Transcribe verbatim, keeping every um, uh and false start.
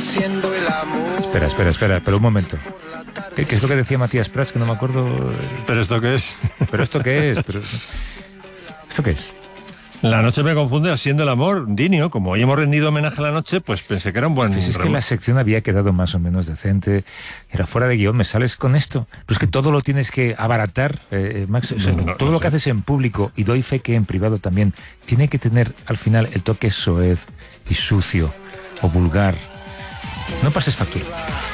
haciendo el amor. Espera, espera, espera, pero un momento. ¿Qué, qué es lo que decía Matías Prats? Que no me acuerdo. ¿Pero esto qué es? ¿Pero esto qué es? Pero... ¿Esto qué es? La noche me confunde haciendo el amor, Dinio. Como hoy hemos rendido homenaje a la noche, pues pensé que era un buen... Pues es que la sección había quedado más o menos decente. Era fuera de guión, ¿me sales con esto? Pues que todo lo tienes que abaratar, eh, Max. O sea, No, no, todo no lo sé. que haces en público, y doy fe que en privado también, tiene que tener al final el toque soez y sucio o vulgar. No pases factura.